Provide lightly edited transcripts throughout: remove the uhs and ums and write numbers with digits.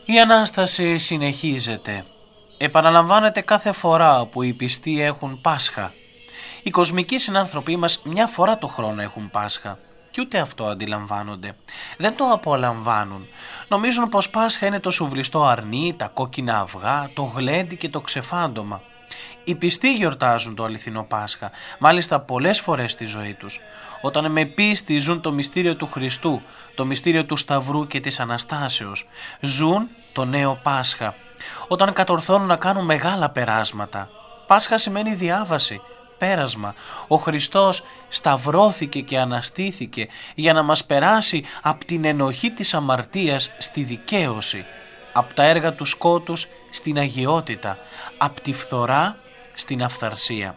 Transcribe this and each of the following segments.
Η Ανάσταση συνεχίζεται. Επαναλαμβάνεται κάθε φορά που οι πιστοί έχουν Πάσχα. Οι κοσμικοί συνάνθρωποι μας μια φορά το χρόνο έχουν Πάσχα και ούτε αυτό αντιλαμβάνονται. Δεν το απολαμβάνουν. Νομίζουν πως Πάσχα είναι το σουβλιστό αρνί, τα κόκκινα αυγά, το γλέντι και το ξεφάντωμα. Οι πιστοί γιορτάζουν το αληθινό Πάσχα, μάλιστα πολλές φορές στη ζωή τους. Όταν με πίστη ζουν το μυστήριο του Χριστού, το μυστήριο του Σταυρού και της Αναστάσεως, ζουν το νέο Πάσχα. Όταν κατορθώνουν να κάνουν μεγάλα περάσματα. Πάσχα σημαίνει διάβαση, πέρασμα. Ο Χριστός σταυρώθηκε και αναστήθηκε για να μας περάσει από την ενοχή της αμαρτίας στη δικαίωση, από τα έργα του σκότους στην αγιότητα, από τη φθορά στην αυθαρσία.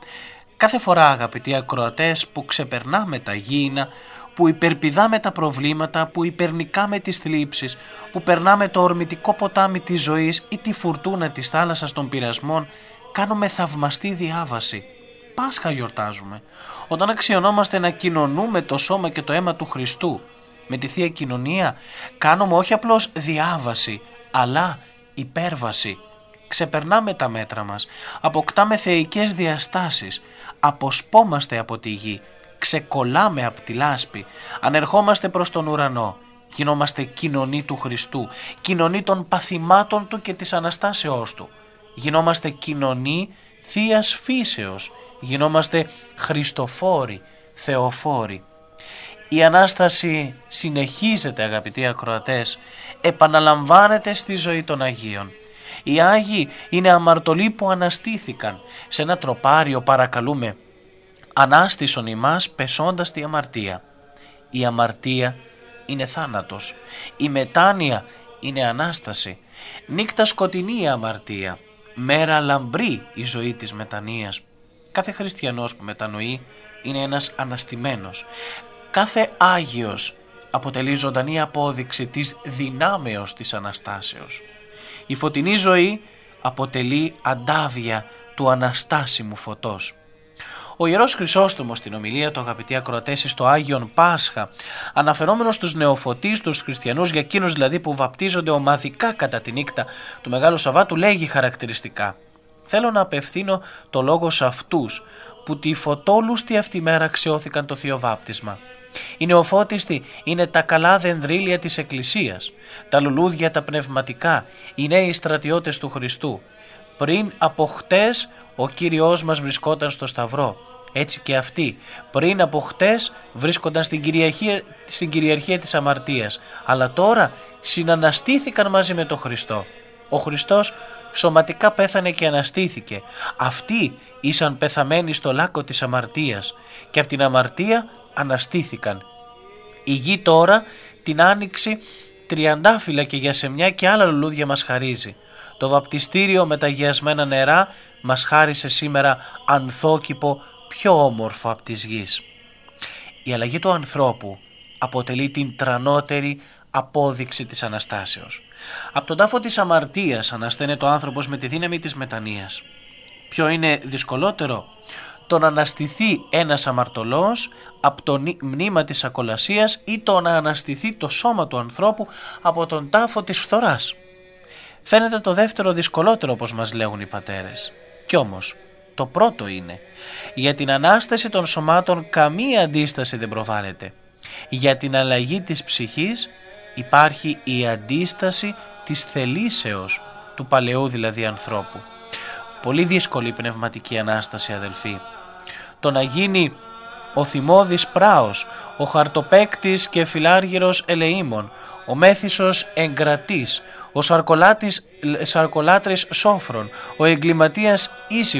Κάθε φορά, αγαπητοί ακροατές, που ξεπερνάμε τα γήινα, που υπερπηδάμε τα προβλήματα, που υπερνικάμε τις θλίψεις, που περνάμε το ορμητικό ποτάμι της ζωής ή τη φουρτούνα της θάλασσας των πειρασμών, κάνουμε θαυμαστή διάβαση. Πάσχα γιορτάζουμε. Όταν αξιωνόμαστε να κοινωνούμε το σώμα και το αίμα του Χριστού με τη Θεία Κοινωνία, κάνουμε όχι απλώς διάβαση, αλλά υπέρβαση. Ξεπερνάμε τα μέτρα μας, αποκτάμε θεϊκές διαστάσεις, αποσπόμαστε από τη γη, ξεκολλάμε από τη λάσπη, ανερχόμαστε προς τον ουρανό, γινόμαστε κοινωνοί του Χριστού, κοινωνοί των παθημάτων Του και της Αναστάσεώς Του, γινόμαστε κοινωνοί Θείας Φύσεως, γινόμαστε Χριστοφόροι, Θεοφόροι. Η Ανάσταση συνεχίζεται, αγαπητοί ακροατές, επαναλαμβάνεται στη ζωή των Αγίων. Οι Άγιοι είναι αμαρτωλοί που αναστήθηκαν. Σε ένα τροπάριο παρακαλούμε, ανάστησον ημάς πεσώντας τη αμαρτία. Η αμαρτία είναι θάνατος. Η μετάνοια είναι Ανάσταση. Νύκτα σκοτεινή η αμαρτία. Μέρα λαμπρή η ζωή της μετανοίας. Κάθε χριστιανός που μετανοεί είναι ένας αναστημένος. Κάθε Άγιος αποτελεί ζωντανή απόδειξη της δυνάμεως της Αναστάσεως. Η φωτεινή ζωή αποτελεί αντάβια του αναστάσιμου φωτός. Ο Ιερός Χρυσόστομος στην ομιλία του, αγαπητοί ακροατές, στο Άγιον Πάσχα, αναφερόμενος στους νεοφωτείς, τους χριστιανούς, για εκείνους δηλαδή που βαπτίζονται ομαδικά κατά τη νύκτα του Μεγάλου Σαββάτου, λέγει χαρακτηριστικά: θέλω να απευθύνω το λόγο σε αυτούς που τη φωτόλουστη αυτή μέρα αξιώθηκαν το Θείο Βάπτισμα. Οι νεοφώτιστοι είναι τα καλά δενδρύλια της Εκκλησίας, τα λουλούδια τα πνευματικά, οι νέοι στρατιώτες του Χριστού. Πριν από χτες ο Κύριος μας βρισκόταν στο Σταυρό, έτσι και αυτοί πριν από χτες βρίσκονταν στην κυριαρχία της αμαρτίας, αλλά τώρα συναναστήθηκαν μαζί με τον Χριστό. Ο Χριστός σωματικά πέθανε και αναστήθηκε. Αυτοί ήσαν πεθαμένοι στο λάκκο της αμαρτίας και από την αμαρτία αναστήθηκαν. Η γη τώρα την άνοιξη τριαντάφυλλα και γιασεμιά και άλλα λουλούδια μας χαρίζει. Το βαπτιστήριο με τα αγιασμένα νερά μας χάρισε σήμερα ανθόκηπο πιο όμορφο από της γης. Η αλλαγή του ανθρώπου αποτελεί την τρανότερη απόδειξη της Αναστάσεως. Από τον τάφο της αμαρτίας ανασταίνεται ο άνθρωπος με τη δύναμη της μετανοίας. Ποιο είναι δυσκολότερο? Το να αναστηθεί ένας αμαρτωλός από το μνήμα της ακολασίας ή το να αναστηθεί το σώμα του ανθρώπου από τον τάφο της φθοράς. Φαίνεται το δεύτερο δυσκολότερο, όπως μας λέγουν οι πατέρες. Κι όμως το πρώτο είναι. Για την Ανάσταση των σωμάτων καμία αντίσταση δεν προβάλλεται. Για την αλλαγή της ψυχής υπάρχει η αντίσταση της θελήσεως του παλαιού δηλαδή ανθρώπου. Πολύ δύσκολη η πνευματική Ανάσταση, αδελφοί. Το να γίνει ο θυμώδης Πράος, ο χαρτοπαίκτης και φιλάργυρος Ελεήμων, ο μέθησος Εγκρατής, ο σαρκολάτρης Σόφρον, ο εγκληματίας Ίσης,